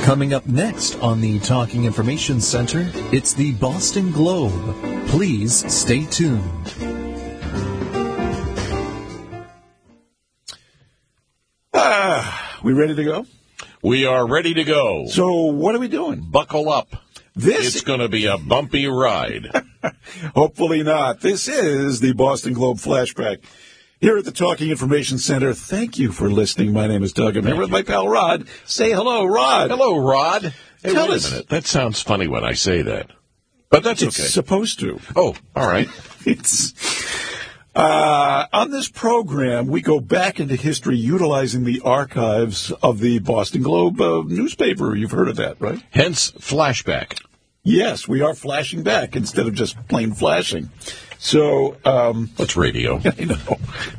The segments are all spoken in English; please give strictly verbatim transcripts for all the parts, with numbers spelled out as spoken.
Coming up next on the Talking Information Center, it's the Boston Globe. Please stay tuned. Ah, we ready to go? We are ready to go. So what are we doing? Buckle up. This It's going to be a bumpy ride. Hopefully not. This is the Boston Globe Flashback. Here at the Talking Information Center, thank you for listening. My name is Doug. I'm here with my pal Rod. Say hello, Rod. Hello, Rod. Hey, Tell wait us. a minute. That sounds funny when I say that. But that's It's okay. supposed to. Oh, all right. It's uh, on this program, we go back into history utilizing the archives of the Boston Globe uh, newspaper. You've heard of that, right? Hence, flashback. Yes, we are flashing back instead of just plain flashing. So, um, That's radio. I know.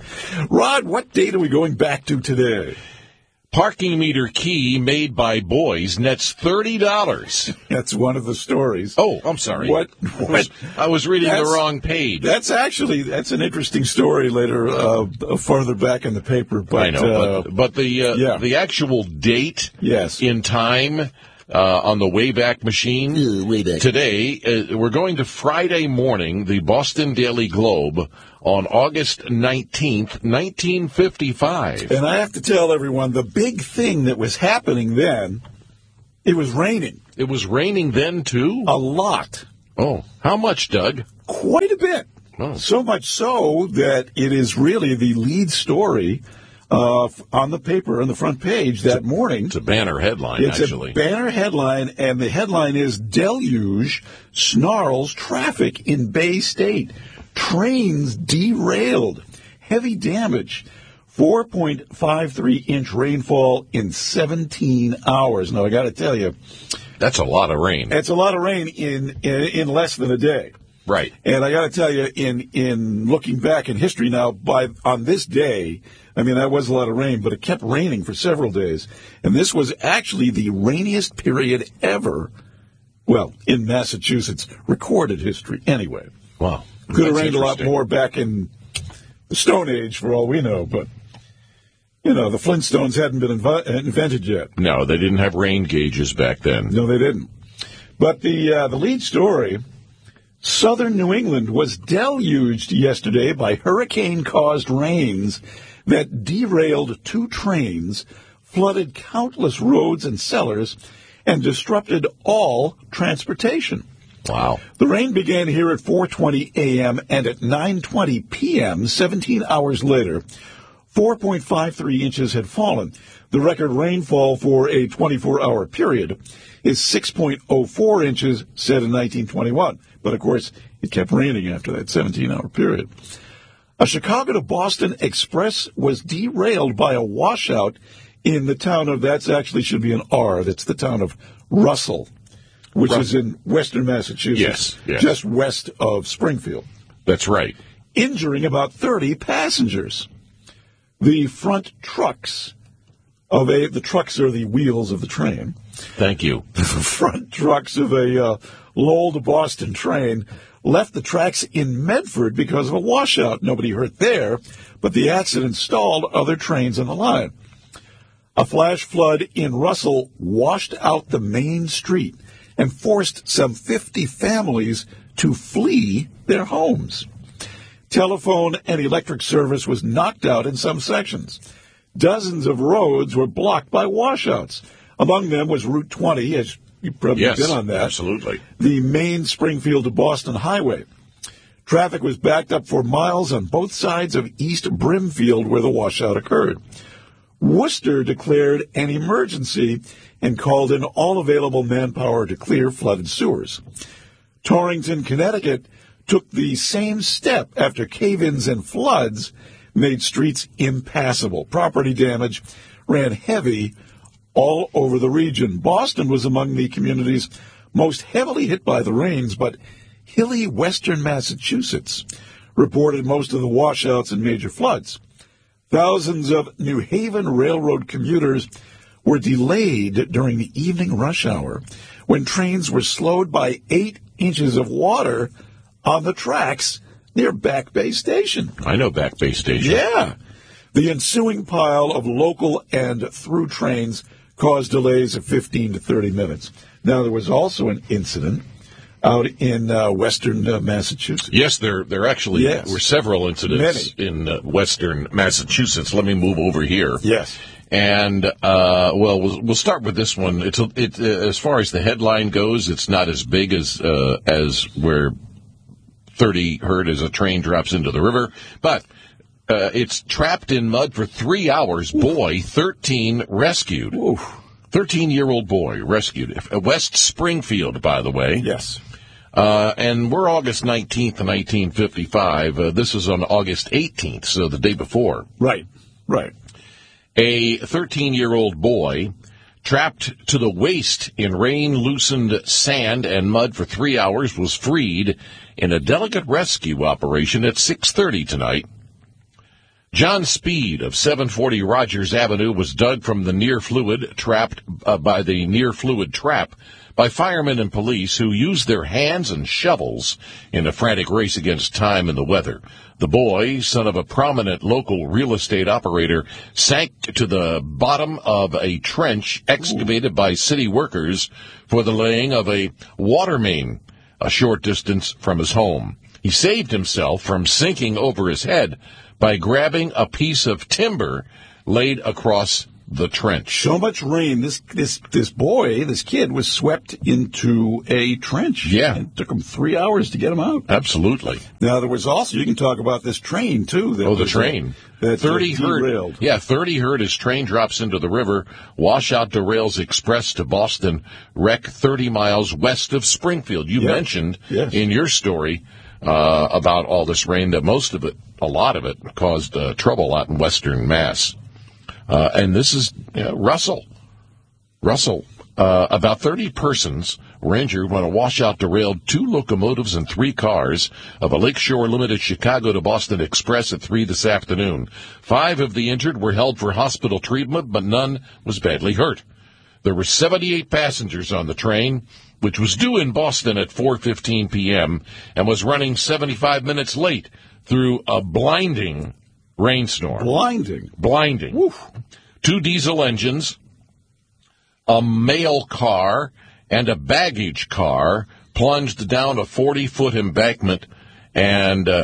Rod, what date are we going back to today? Parking meter key made by boys nets thirty dollars. That's one of the stories. Oh, I'm sorry. What? What? I was reading the That's- wrong page. That's actually, that's an interesting story later, uh, farther back in the paper. But, I know, uh, but, but the uh, yeah. the actual date Yes. in time uh, on the Wayback Machine Uh, Wayback. today, uh, we're going to Friday morning, the Boston Daily Globe, on August nineteenth, nineteen fifty-five. And I have to tell everyone, the big thing that was happening then, it was raining. It was raining then, too? A lot. Oh, how much, Doug? Quite a bit. Oh. So much so that it is really the lead story uh, on the paper, on the front page that morning. It's a banner headline, It's actually. a banner headline, and the headline is Deluge Snarls Traffic in Bay State. Trains derailed. Heavy damage. four point five three inch rainfall in seventeen hours. Now, I got to tell you, That's a lot of rain. it's a lot of rain in, in, in less than a day. Right. And I got to tell you, in in looking back in history now, by on this day, I mean, that was a lot of rain, but it kept raining for several days. And this was actually the rainiest period ever, well, in Massachusetts, recorded history anyway. Wow. Could have That's rained a lot interesting. more back in the Stone Age, for all we know, but, you know, the Flintstones hadn't been inv- invented yet. No, they didn't have rain gauges back then. No, they didn't. But the uh, the lead story, southern New England was deluged yesterday by hurricane-caused rains that derailed two trains, flooded countless roads and cellars, and disrupted all transportation. Wow. The rain began here at four twenty a.m. and at nine twenty p.m., seventeen hours later, four point five three inches had fallen. The record rainfall for a twenty-four hour period is six point oh four inches, set in nineteen twenty-one. But, of course, it kept raining after that seventeen hour period. A Chicago to Boston express was derailed by a washout in the town of, that's actually should be an R, that's the town of Russell, which Russell. is in western Massachusetts, Yes, yes. just west of Springfield, That's right. injuring about thirty passengers. The front trucks of a, the trucks are the wheels of the train. Thank you. The front trucks of a uh, Lowell to Boston train left the tracks in Medford because of a washout. Nobody hurt there, but the accident stalled other trains on the line. A flash flood in Russell washed out the main street and forced some fifty families to flee their homes. Telephone and electric service was knocked out in some sections. Dozens of roads were blocked by washouts. Among them was Route twenty, as you've probably Yes, been on that. absolutely. The main Springfield to Boston highway. Traffic was backed up for miles on both sides of East Brimfield where the washout occurred. Worcester declared an emergency and called in all available manpower to clear flooded sewers. Torrington, Connecticut took the same step after cave-ins and floods made streets impassable. Property damage ran heavy all over the region. Boston was among the communities most heavily hit by the rains, but hilly western Massachusetts reported most of the washouts and major floods. Thousands of New Haven Railroad commuters were delayed during the evening rush hour when trains were slowed by eight inches of water on the tracks near Back Bay Station. I know Back Bay Station. Yeah. The ensuing pile of local and through trains caused delays of fifteen to thirty minutes. Now, there was also an incident out in uh, western uh, Massachusetts. Yes, there there actually Yes. were several incidents Many. in uh, western Massachusetts. Let me move over here. Yes. And, uh, well, we'll we'll start with this one. It's a, it, uh, as far as the headline goes, it's not as big as uh, as where thirty hurt as a train drops into the river, but uh, it's trapped in mud for three hours. Boy, thirteen rescued. thirteen-year-old boy rescued. West Springfield, by the way. Yes. Uh, and we're August nineteenth, nineteen fifty-five. Uh, this is on August eighteenth, so the day before. Right. Right. A thirteen-year-old boy trapped to the waist in rain-loosened sand and mud for three hours was freed in a delicate rescue operation at six thirty tonight. John Speed of seven forty Rogers Avenue was dug from the near fluid trapped uh, by the near fluid trap by firemen and police who used their hands and shovels in a frantic race against time and the weather. The boy, son of a prominent local real estate operator, sank to the bottom of a trench excavated by city workers for the laying of a water main a short distance from his home. He saved himself from sinking over his head by grabbing a piece of timber laid across the trench. So much rain. This this this boy, this kid, was swept into a trench. Yeah. It took him three hours to get him out. Absolutely. Now, there was also, you can talk about this train, too. That Oh, the was, train. Uh, that thirty hurt. derailed. Yeah, thirty hurt as train drops into the river. Washout derails express to Boston. Wreck thirty miles west of Springfield. You Yeah. mentioned Yes. in your story uh, about all this rain that most of it, a lot of it, caused uh, trouble out in western Mass. Uh, and this is uh, Russell. Russell. Uh, about thirty persons were injured when a washout derailed two locomotives and three cars of a Lakeshore Limited Chicago to Boston Express at three this afternoon. Five of the injured were held for hospital treatment, but none was badly hurt. There were seventy-eight passengers on the train, which was due in Boston at four fifteen p.m. and was running seventy-five minutes late through a blinding rainstorm. Blinding. Blinding. Woof. Two diesel engines, a mail car, and a baggage car plunged down a forty-foot embankment and uh,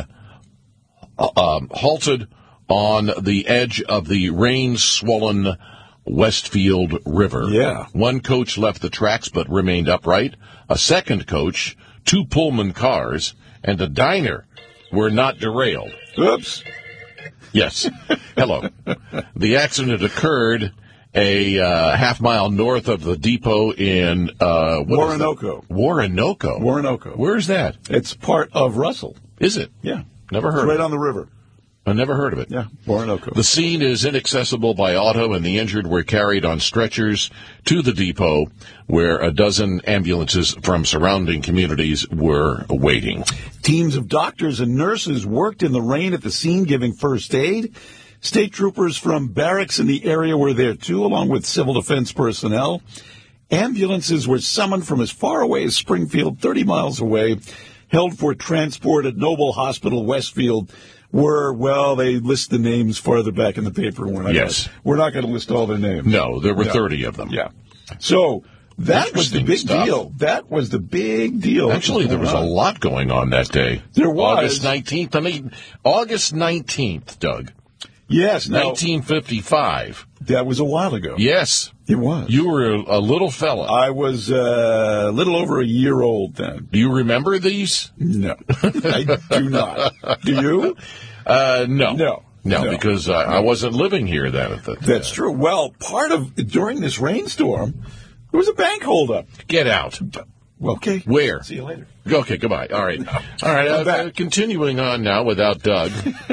uh, halted on the edge of the rain-swollen Westfield River. Yeah. One coach left the tracks but remained upright. A second coach, two Pullman cars, and a diner were not derailed. Oops. Yes. Hello. The accident occurred a uh, half mile north of the depot in uh, what is that? Warrenoko. Warrenoko. Warrenoko. Where's that? It's part of Russell. Is it? Yeah. Never heard It's of right it. on the river. I never heard of it. Yeah. Warrenoko. The scene is inaccessible by auto, and the injured were carried on stretchers to the depot, where a dozen ambulances from surrounding communities were waiting. Teams of doctors and nurses worked in the rain at the scene giving first aid. State troopers from barracks in the area were there, too, along with civil defense personnel. Ambulances were summoned from as far away as Springfield, thirty miles away, held for transport at Noble Hospital, Westfield, where, well, they list the names farther back in the paper. We're not Yes. Gonna, we're not going to list all their names. No, there were Yeah. thirty of them. Yeah. So that was the Interesting big stuff. deal. That was the big deal. Actually, there was a going on. lot going on that day. There was. August nineteenth. I mean, August nineteenth, Doug. Yes. Now, nineteen fifty-five. that was a while ago. Yes. It was. You were a, a little fella. I was uh, a little over a year old then. Do you remember these? No, I do not. Do you? Uh, no. No. No, No. because I, I wasn't living here then. At the, That's true. Well, part of during this rainstorm, there was a bank holdup. Get out. Well, okay. Where? See you later. Okay, goodbye. All right. All right. I'm Uh, back. uh, continuing on now without Doug.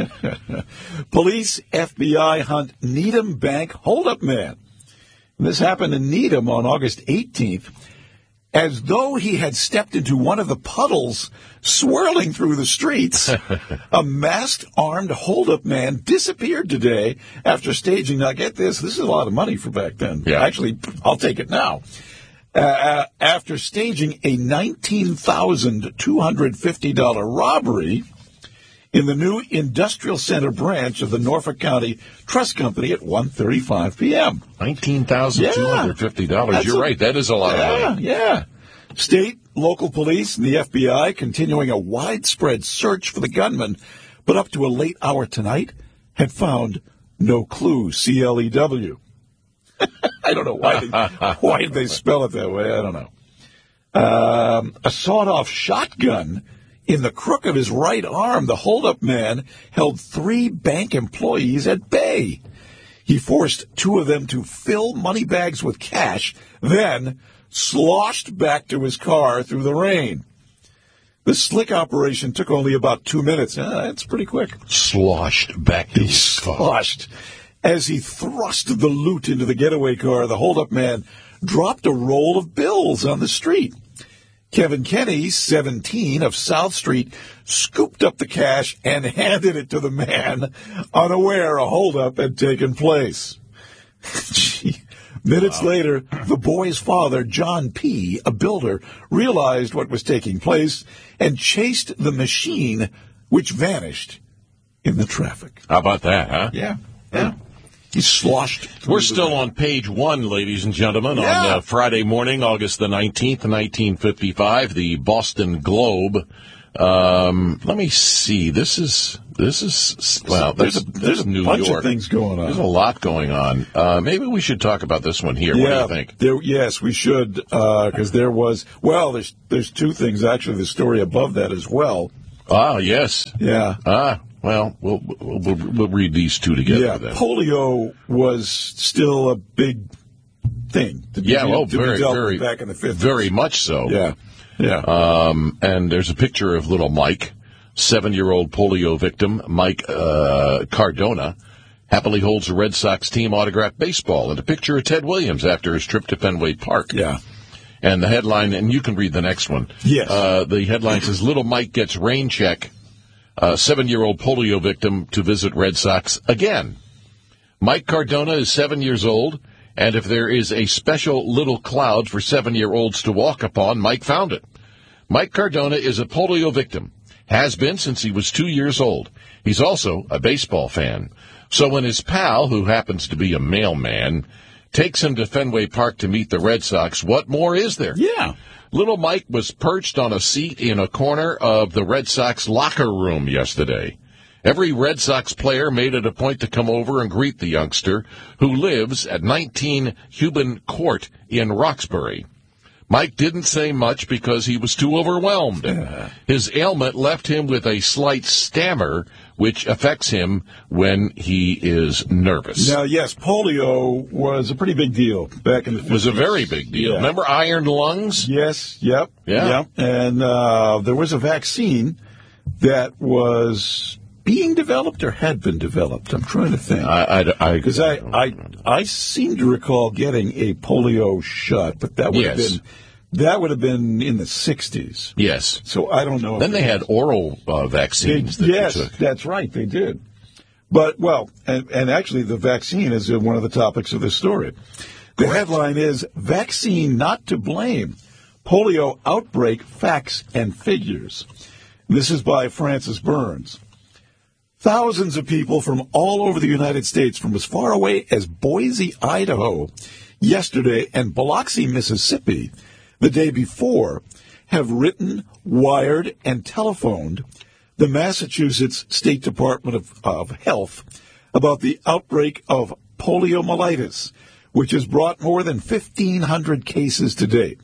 Police, F B I hunt Needham Bank holdup man. This happened in Needham on August eighteenth. As though he had stepped into one of the puddles swirling through the streets, a masked, armed holdup man disappeared today after staging. Now, get this. This is a lot of money for back then. Yeah. Actually, I'll take it now. Uh, after staging a nineteen thousand two hundred fifty dollars robbery in the new Industrial Center branch of the Norfolk County Trust Company at one thirty-five p.m. nineteen thousand two hundred fifty dollars. Yeah. You're a, right. That is a lot yeah, of money. Yeah. State, local police, and the F B I continuing a widespread search for the gunman, but up to a late hour tonight had found no clue. C L E W. I don't know why they, why did they spell it that way. I don't know. Um, a sawed-off shotgun in the crook of his right arm. The holdup man held three bank employees at bay. He forced two of them to fill money bags with cash, then sloshed back to his car through the rain. The slick operation took only about two minutes. Uh, that's pretty quick. Sloshed back to He his car. sloshed. As he thrust the loot into the getaway car, the holdup man dropped a roll of bills on the street. Kevin Kenny, seventeen, of South Street, scooped up the cash and handed it to the man, unaware a holdup had taken place. Gee. Minutes wow. later, the boy's father, John P., a builder, realized what was taking place and chased the machine, which vanished in the traffic. How about that, huh? Yeah, yeah. He sloshed. We're still on page one, ladies and gentlemen, yeah. on uh, Friday morning, August the nineteenth, nineteen fifty-five, the Boston Globe. Um, let me see. This is this is well. There's a, there's, there's a New bunch York. of things going on. There's a lot going on. Uh, maybe we should talk about this one here. Yeah, what do you think? There, yes, we should, because uh, there was. Well, there's there's two things actually. The story above that as well. Ah, yes. Yeah. Ah, well, we'll we'll, we'll read these two together. Yeah. Then. Polio was still a big thing. To yeah. be, Well, to very be dealt very with back in the fifties. Very much so. Yeah. Yeah. Um, and there's a picture of little Mike, seven-year-old polio victim, Mike uh, Cardona, happily holds a Red Sox team autographed baseball, and a picture of Ted Williams after his trip to Fenway Park. Yeah. And the headline, and you can read the next one. Yes. Uh, the headline says, Little Mike gets rain check, uh, seven-year-old polio victim to visit Red Sox again. Mike Cardona is seven years old. And if there is a special little cloud for seven-year-olds to walk upon, Mike found it. Mike Cardona is a polio victim, has been since he was two years old. He's also a baseball fan. So when his pal, who happens to be a mailman, takes him to Fenway Park to meet the Red Sox, what more is there? Yeah. Little Mike was perched on a seat in a corner of the Red Sox locker room yesterday. Every Red Sox player made it a point to come over and greet the youngster, who lives at nineteen Huban Court in Roxbury. Mike didn't say much because he was too overwhelmed. His ailment left him with a slight stammer, which affects him when he is nervous. Now, yes, polio was a pretty big deal back in the fifties. It was a very big deal. Yeah. Remember iron lungs? Yes, yep. Yeah. Yep. And uh, there was a vaccine that was being developed or had been developed. I'm trying to think. Because I, I, I, I, I seem to recall getting a polio shot, but that would yes. have been that would have been in the sixties. Yes. So I don't know. Then they had oral uh, vaccines that yes, you took. That's right. They did. But, well, and, and actually the vaccine is one of the topics of this story. The Correct. headline is, Vaccine Not to Blame, Polio Outbreak Facts and Figures. This is by Francis Burns. Thousands of people from all over the United States, from as far away as Boise, Idaho, yesterday, and Biloxi, Mississippi, the day before, have written, wired, and telephoned the Massachusetts State Department of, of Health about the outbreak of poliomyelitis, which has brought more than fifteen hundred cases to date.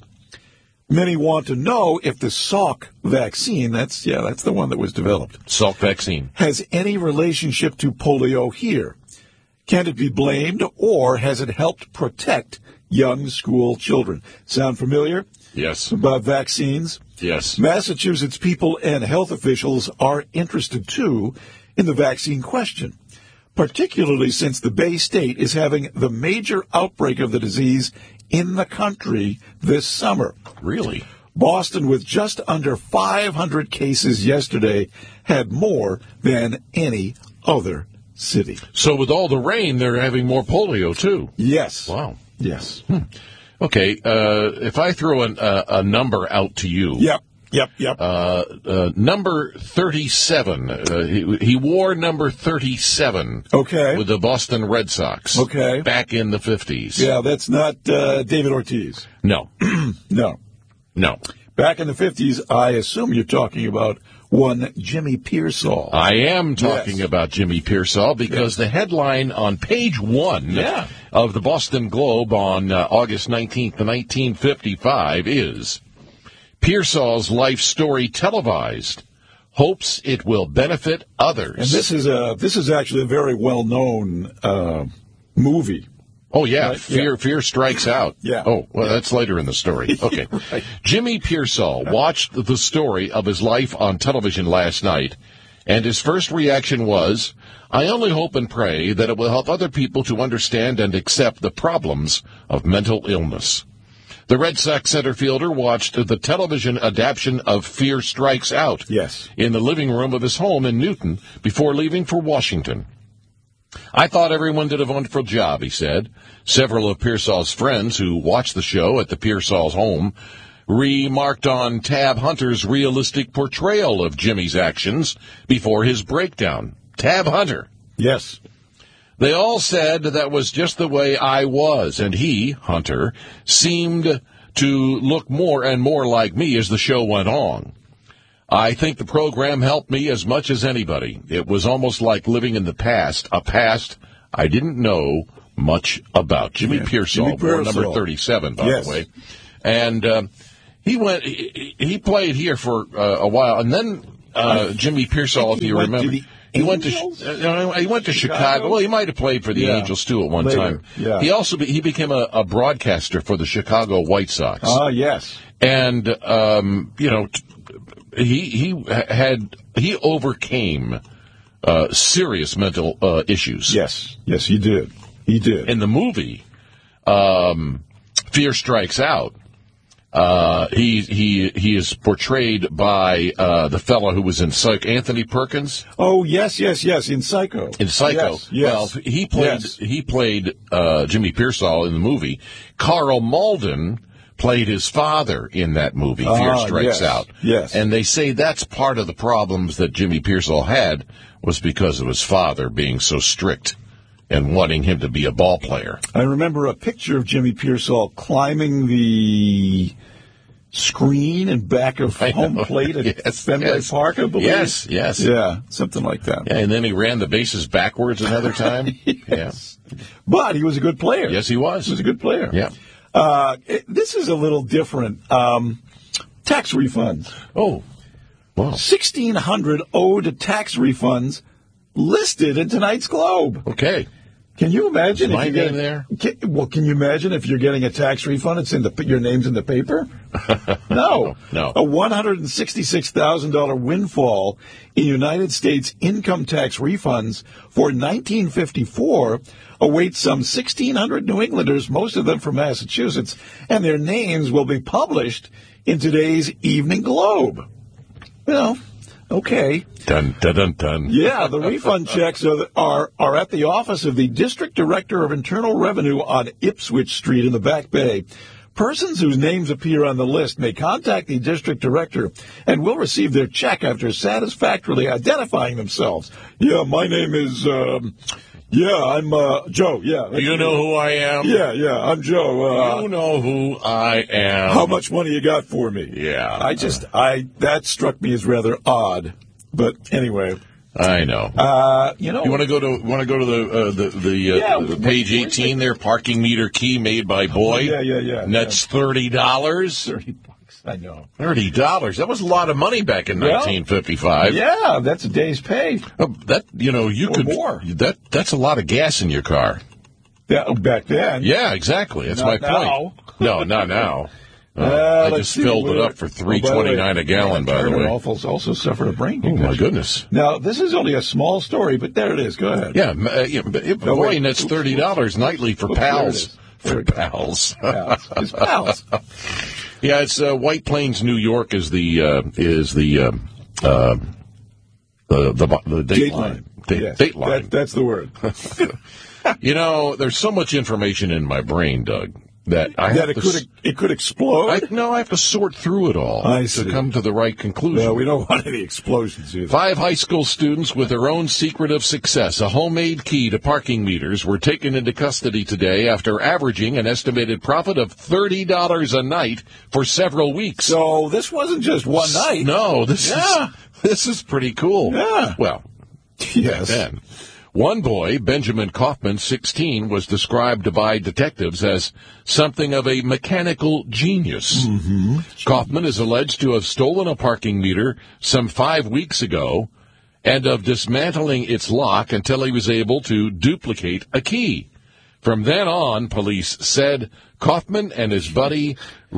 Many want to know if the Salk vaccine, that's, yeah, that's the one that was developed. Salk vaccine. Has any relationship to polio here. Can it be blamed, or has it helped protect young school children? Sound familiar? Yes. About vaccines? Yes. Massachusetts people and health officials are interested, too, in the vaccine question, particularly since the Bay State is having the major outbreak of the disease in the country this summer. Really? Boston, with just under five hundred cases yesterday, had more than any other city. So with all the rain, they're having more polio, too. Yes. Wow. Yes. Hmm. Okay, uh, if I throw an, uh, a number out to you, yep. Yep, yep. Uh, uh, number thirty-seven. Uh, he, he wore number thirty-seven. Okay. With the Boston Red Sox. Okay. Back in the fifties. Yeah, that's not uh, David Ortiz. No. No. No. Back in the fifties, I assume you're talking about one Jimmy Pearsall. I am talking Yes. about Jimmy Pearsall because the headline on page one Yeah. of the Boston Globe on uh, August nineteenth, nineteen fifty-five is Pearsall's life story televised. Hopes it will benefit others. And this is a this is actually a very well known uh, movie. Oh, yeah. Right, Fear yeah. Fear Strikes Out. Yeah. Oh, well, that's later in the story. Okay. Right. Jimmy Pearsall watched the story of his life on television last night, and his first reaction was, I only hope and pray that it will help other people to understand and accept the problems of mental illness. The Red Sox center fielder watched the television adaptation of Fear Strikes Out Yes. in the living room of his home in Newton before leaving for Washington. I thought everyone did a wonderful job, he said. Several of Pearsall's friends who watched the show at the Pearsall's home remarked on Tab Hunter's realistic portrayal of Jimmy's actions before his breakdown. Tab Hunter. Yes. They all said that was just the way I was, and he, Hunter, seemed to look more and more like me as the show went on. I think the program helped me as much as anybody. It was almost like living in the past, a past I didn't know much about. Jimmy Yeah. Pearsall, Jimmy born Pearsall. number thirty-seven, by Yes. the way. And uh, he went. He, he played here for uh, a while, and then uh, Jimmy Pearsall, if he you went to remember, the he went to Angels? uh, he went to Chicago. Chicago? Well, he might have played for the Yeah. Angels too at one Later. time. Yeah. He also be, he became a, a broadcaster for the Chicago White Sox. Ah, yes. And, um, you know, t- he he had he overcame uh, serious mental uh, issues. Yes. Yes, he did. He did. In the movie, um, Fear Strikes Out, uh, he he he is portrayed by uh, the fellow who was in Psych, Anthony Perkins. oh, yes, yes, yes, in Psycho. In Psycho, Yes, yes. well, he played Yes. he played uh, Jimmy Pearsall in the movie. Carl Malden played his father in that movie, Fear Ah, Strikes yes, Out. yes. And they say that's part of the problems that Jimmy Pearsall had was because of his father being so strict and wanting him to be a ball player. I remember a picture of Jimmy Pearsall climbing the screen in back of I home know. plate at Yes, Fenway yes. Park, I believe. Yes, yes. Yeah, something like that. Yeah, and then he ran the bases backwards another time. Yes. But he was a good player. Yeah. Yes, he was. He was a good player. Yeah. Uh, it- this is a little different. Um, tax refunds. Oh, wow. sixteen hundred owed tax refunds listed in tonight's Globe. Okay. Can you imagine Is if my you get name there? Can, well, can you imagine if you're getting a tax refund? It's in the your name's in the paper. No, No. A one hundred and sixty-six thousand dollar windfall in United States income tax refunds for nineteen fifty-four awaits some sixteen hundred New Englanders, most of them from Massachusetts, and their names will be published in today's Evening Globe. Well, okay. Dun dun dun dun. Yeah, the refund checks are, are are at the office of the District Director of Internal Revenue on Ipswich Street in the Back Bay. Persons whose names appear on the list may contact the District Director and will receive their check after satisfactorily identifying themselves. Yeah, my name is, um, yeah, I'm uh, Joe. Yeah. Do you know who I am? Yeah, yeah, I'm Joe. Uh, You know who I am. how much money you got for me? Yeah. I just, I that struck me as rather odd. But anyway, I know. uh, you know. You want to go to want to go to the uh, the the, uh, Yeah, the wh- page where's eighteen there? Parking meter key made by Boyd. yeah, yeah, yeah, And that's thirty dollars. thirty bucks, I know. Thirty dollars. That was a lot of money back in Well, nineteen fifty-five. Yeah, that's a day's pay. Oh, that you know you Or could more. that that's a lot of gas in your car. Yeah, back then. Yeah, exactly. That's my Not now. point. No, not now. Uh, Uh, I let's just see, filled it we're- up for oh, by three the way, twenty nine a gallon. By the Turner way. also also suffered a brain Oh concussion. my goodness. Now this is only a small story, but there it is. Go ahead. Yeah, m- uh, yeah but it, No, boy, wait. and that's Oops, thirty dollars nightly for Oops, there it pals. is. There For we go. pals. Pals. His pals. Yeah, it's uh, White Plains, New York is the uh, is the uh, uh, the the, the date, Date line. line. Date, Yes, date line. That, that's the word. You know, there's so much information in my brain, Doug. that I that have it to could s- it could explode. I, no, I have to sort through it all I to see. come to the right conclusion. No, we don't want any explosions either. Five high school students with their own secret of success, a homemade key to parking meters, were taken into custody today after averaging an estimated profit of thirty dollars a night for several weeks. So this wasn't just one night. No, this Yeah. is this is pretty cool. Yeah. Well, Yes. then. One boy, Benjamin Kaufman, sixteen, was described by detectives as something of a mechanical genius. Mm-hmm. Kaufman is alleged to have stolen a parking meter some five weeks ago and of dismantling its lock until he was able to duplicate a key. From then on, police said Kaufman and his buddy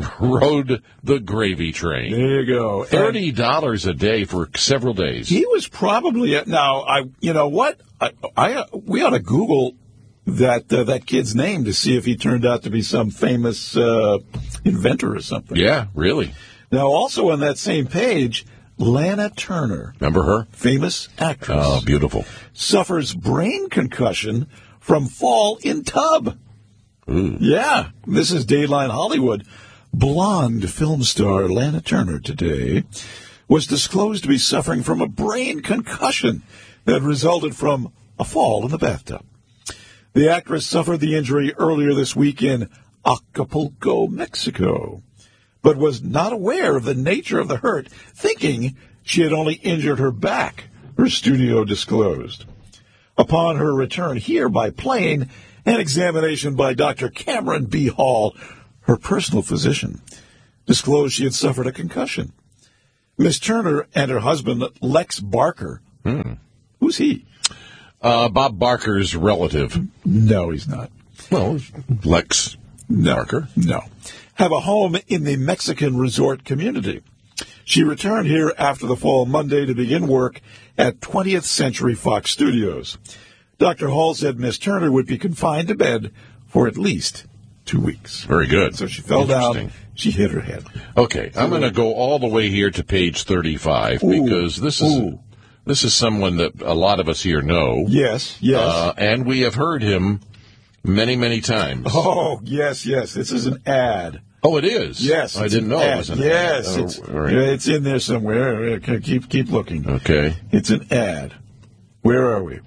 rode the gravy train. There you go. thirty dollars a day for several days. He was probably now. I, you know what? I, I we ought to Google that uh, that kid's name to see if he turned out to be some famous uh, inventor or something. Yeah, really. Now, also on that same page, Lana Turner, Remember her? famous actress, Oh, beautiful. suffers brain concussion from fall in tub. Ooh. Yeah, this is Dayline Hollywood. Blonde film star Lana Turner today was disclosed to be suffering from a brain concussion that resulted from a fall in the bathtub. The actress suffered the injury earlier this week in Acapulco, Mexico, but was not aware of the nature of the hurt, thinking she had only injured her back, her studio disclosed. Upon her return here by plane, an examination by Doctor Cameron B. Hall, her personal physician, disclosed she had suffered a concussion. Miss Turner and her husband, Lex Barker. Hmm. Who's he? Uh, Bob Barker's relative. No, he's not. Well, Lex No. Barker. No. Have a home in the Mexican resort community. She returned here after the fall Monday to begin work at twentieth Century Fox Studios. Doctor Hall said Miss Turner would be confined to bed for at least two weeks. Very good. So she fell down. Interesting. She hit her head. Okay, I'm going to go all the way here to page thirty-five Ooh. because this is Ooh. this is someone that a lot of us here know. Yes, yes. Uh, and we have heard him many, many times. oh, yes, yes. This is an ad. Oh, it is? Yes. I it's didn't an know ad. it was an yes, ad. it's, Oh, all right. yeah, it's in there somewhere. Okay, Keep, keep looking. Okay. It's an ad. Where are we?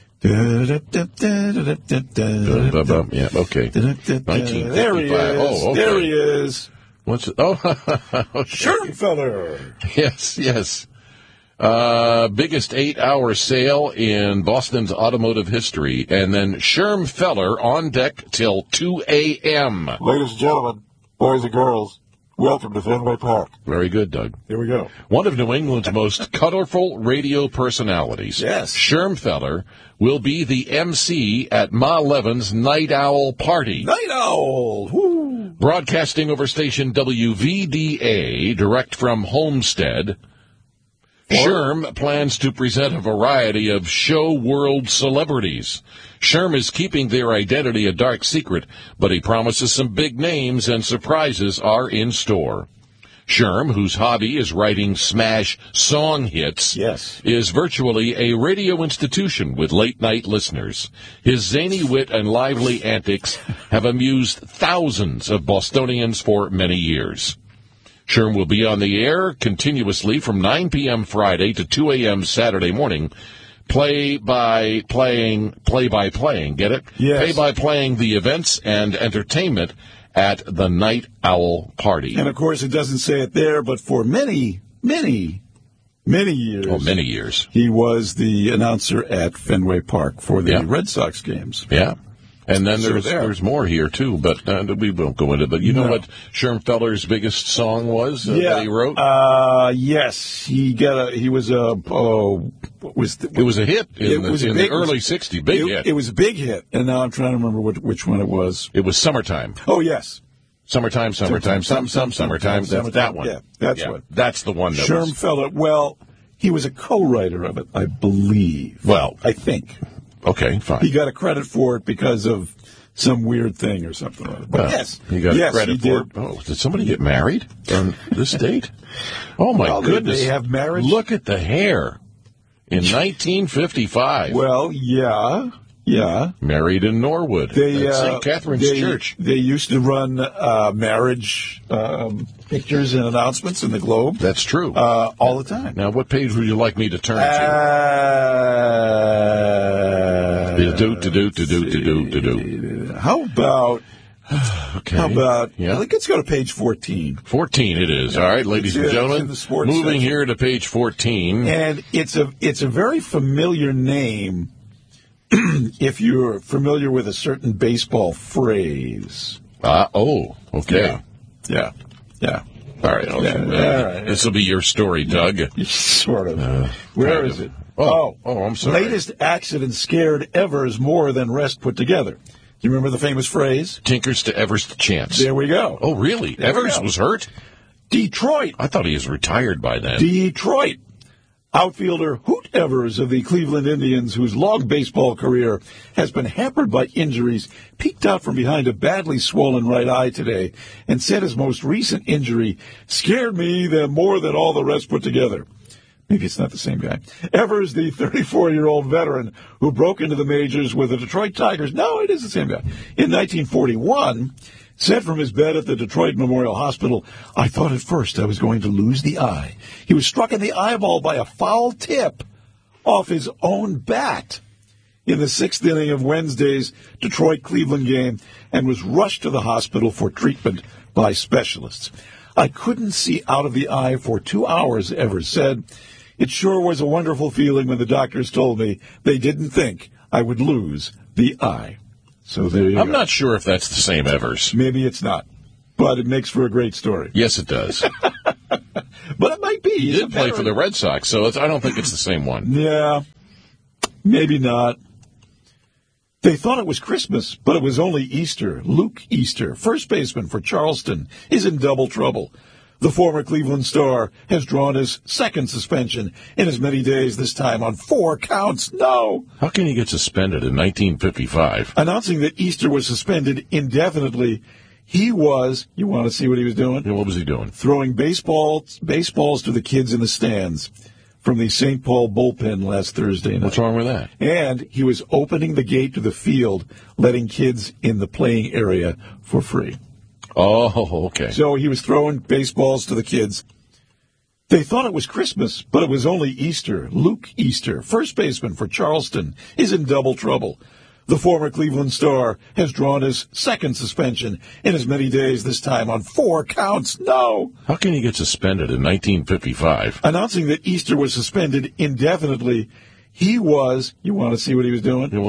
Yeah, okay. nineteen fifty-five. There he is. Oh, okay. There he is. What's it? Oh, okay. Schirmfeller. Yes, yes. Uh, biggest eight-hour sale in Boston's automotive history. And then Schirmfeller on deck till two a.m. Ladies and gentlemen, boys and girls, welcome to Fenway Park. Very good, Doug. Here we go. One of New England's most colorful radio personalities. Yes. Schirmfeller will be the M C at Ma Levin's Night Owl Party. Night Owl. Woo. Broadcasting over station W V D A, direct from Homestead, Sherm plans to present a variety of show world celebrities. Sherm is keeping their identity a dark secret, but he promises some big names and surprises are in store. Sherm, whose hobby is writing smash song hits, Yes. is virtually a radio institution with late-night listeners. His zany wit and lively antics have amused thousands of Bostonians for many years. Sherm will be on the air continuously from nine p.m. Friday to two a.m. Saturday morning, play by playing, play by playing, get it? Yes. Play by playing the events and entertainment at the Night Owl Party. And of course, it doesn't say it there, but for many, many, many years, Oh, many years. he was the announcer at Fenway Park for the Yeah. Red Sox games. Yeah. And then So there's there. there's more here, too, but uh, we won't go into it. But you know No. what Shermfeller's biggest song was uh, that he wrote? Uh, yes, he got a. He was a. Oh, what was the, it was a hit in, it the, was a in big- the early sixties. Big it, hit. it was a big hit, and now I'm trying to remember what, which one it was. It was Summertime. Oh yes, Summertime, summertime, some, some, summertime. That's that one. Yeah, that's Yeah, one. That's the one that was. Shermfeller. Well, he was a co-writer of it, I believe. Well, I think okay, fine. he got a credit for it because of some weird thing or something. Like that. But Well, yes, you got yes, credit he for did. it. Oh, did somebody get married on this date? Oh my Well, they- goodness! they have marriage. Look at the hair in nineteen fifty-five. Well, yeah, Yeah. Married in Norwood They, at uh, Saint Catherine's they, Church. They used to run uh, marriage um, pictures and announcements in the Globe. That's true. Uh, all the time. Now, what page would you like me to turn Uh, to? Do, do, do, do, do, do, do, do. How about... Okay. How about, Yeah. let's go to page fourteen. fourteen it is. All right, ladies and It's, uh, gentlemen. it's in the sports Moving section. here to page fourteen. And it's a it's a very familiar name if you're familiar with a certain baseball phrase. Ah, oh, okay. Yeah. Yeah. All right. I'll- Yeah, uh, all right. This will be your story, Doug. Sort of. Uh, Where kind is of. it? Oh, oh, I'm sorry. Latest accident scared Evers more than rest put together. Do you remember the famous phrase? Tinkers to Evers to chance. There we go. Oh, really? There we Evers go. was hurt? Detroit. I thought he was retired by then. Detroit. Outfielder Hoot Evers of the Cleveland Indians, whose long baseball career has been hampered by injuries, peeked out from behind a badly swollen right eye today and said his most recent injury scared me than more than all the rest put together. Maybe it's not the same guy. Evers, the thirty-four-year-old veteran who broke into the majors with the Detroit Tigers. No, it is the same guy. In nineteen forty-one, said from his bed at the Detroit Memorial Hospital, I thought at first I was going to lose the eye. He was struck in the eyeball by a foul tip off his own bat in the sixth inning of Wednesday's Detroit-Cleveland game and was rushed to the hospital for treatment by specialists. I couldn't see out of the eye for two hours, Evers said. It sure was a wonderful feeling when the doctors told me they didn't think I would lose the eye. So there you I'm go. not sure if that's the same Evers. Maybe it's not, but it makes for a great story. Yes, it does. But it might be. He He's a did play for veteran. the Red Sox, so it's, I don't think it's the same one. Yeah, maybe not. They thought it was Christmas, but it was only Easter. Luke Easter, first baseman for Charleston, is in double trouble. The former Cleveland Star has drawn his second suspension in as many days, this time on four counts. No! How can he get suspended in nineteen fifty-five? Announcing that Easter was suspended indefinitely, he was, you want to see what he was doing? Yeah, what was he doing? Throwing baseballs, baseballs to the kids in the stands from the Saint Paul bullpen last Thursday night. What's wrong with that? And he was opening the gate to the field, letting kids in the playing area for free. Oh, okay. So he was throwing baseballs to the kids. They thought it was Christmas, but it was only Easter. Luke Easter, first baseman for Charleston, is in double trouble. The former Cleveland Star has drawn his second suspension in as many days, this time on four counts. No! How can he get suspended in nineteen fifty-five? Announcing that Easter was suspended indefinitely, he was, you want to see what he was doing? Yeah,